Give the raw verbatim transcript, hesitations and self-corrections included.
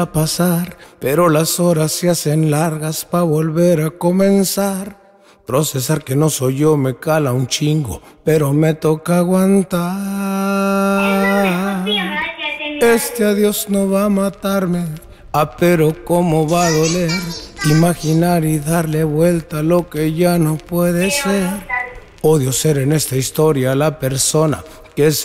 a pasar, pero las horas se hacen largas pa' volver a comenzar. Procesar que no soy yo me cala un chingo, pero me toca aguantar. Este adiós no va a matarme, ah, pero cómo va a doler. Imaginar y darle vuelta a lo que ya no puede ser. Odio ser en esta historia la persona que se